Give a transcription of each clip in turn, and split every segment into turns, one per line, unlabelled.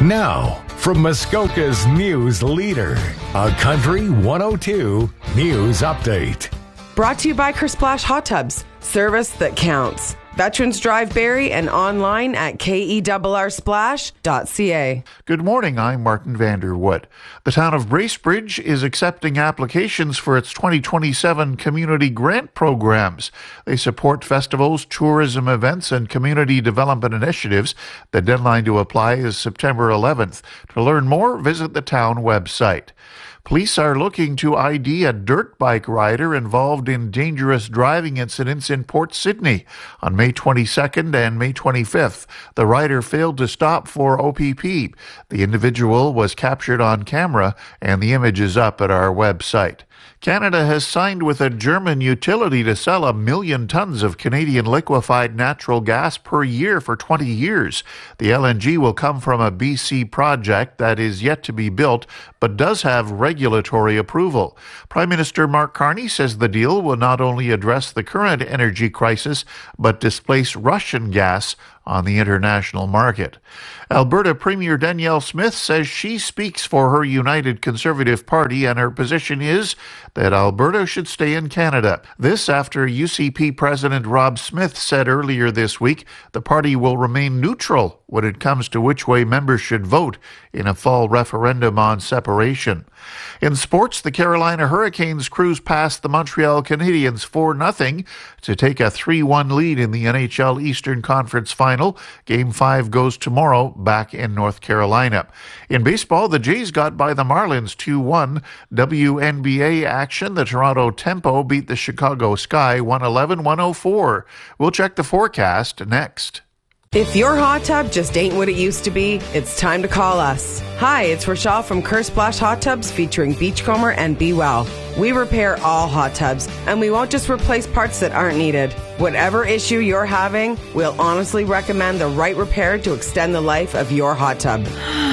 Now, from Muskoka's news leader, a Country 102 News Update.
Brought to you by Kersplash Hot Tubs, service that counts. Veterans Drive Barrie and online at kerrsplash.ca.
Good morning, I'm Martin Vanderwood. The town of Bracebridge is accepting applications for its 2027 community grant programs. They support festivals, tourism events, and community development initiatives. The deadline to apply is September 11th. To learn more, visit the town website. Police are looking to ID a dirt bike rider involved in dangerous driving incidents in Port Sydney. On May 22nd and May 25th, the rider failed to stop for OPP. The individual was captured on camera, and the image is up at our website. Canada has signed with a German utility to sell 1 million tons of Canadian liquefied natural gas per year for 20 years. The LNG will come from a BC project that is yet to be built, but does have regulatory approval. Prime Minister Mark Carney says the deal will not only address the current energy crisis, but displace Russian gas on the international market. Alberta Premier Danielle Smith says she speaks for her United Conservative Party, and her position is that Alberta should stay in Canada. This after UCP President Rob Smith said earlier this week the party will remain neutral when it comes to which way members should vote in a fall referendum on separation. In sports, the Carolina Hurricanes cruised past the Montreal Canadiens 4-0 to take a 3-1 lead in the NHL Eastern Conference Final. Game 5 goes tomorrow back in North Carolina. In baseball, the Jays got by the Marlins 2-1. WNBA action, the Toronto Tempo beat the Chicago Sky 111-104. We'll check the forecast next.
If your hot tub just ain't what it used to be, it's time to call us. Hi, it's Rochelle from Kersplash Hot Tubs featuring Beachcomber and Be Well. We repair all hot tubs, and we won't just replace parts that aren't needed. Whatever issue you're having, we'll honestly recommend the right repair to extend the life of your hot tub.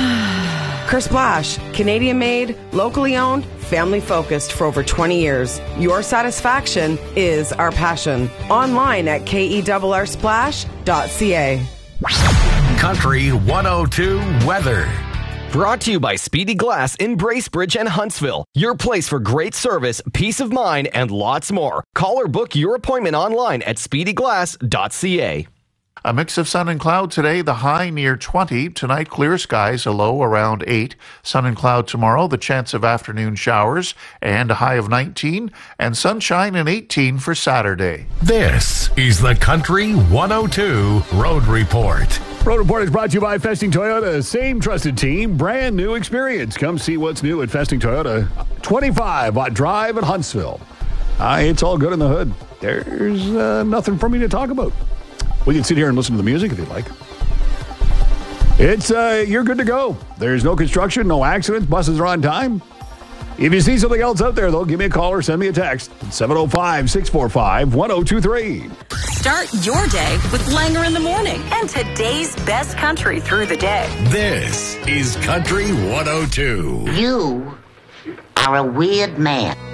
Kersplash, Canadian made, locally owned, family focused for over 20 years. Your satisfaction is our passion. Online at kerrsplash.ca.
Country 102 weather.
Brought to you by Speedy Glass in Bracebridge and Huntsville. Your place for great service, peace of mind, and lots more. Call or book your appointment online at speedyglass.ca.
A mix of sun and cloud today, the high near 20. Tonight, clear skies, a low around 8. Sun and cloud tomorrow, the chance of afternoon showers, and a high of 19. And sunshine and 18 for Saturday.
This is the Country 102 Road Report.
Road Report is brought to you by Festing Toyota. Same trusted team, brand new experience. Come see what's new at Festing Toyota. 25 Watt Drive at Huntsville. It's all good in the hood. There's nothing for me to talk about. We can sit here and listen to the music if you'd like. You're good to go. There's no construction, no accidents. Buses are on time. If you see something else out there, though, give me a call or send me a text. 705-645-1023.
Start your day with Langer in the Morning and today's best country through the day.
This is Country 102.
You are a weird man.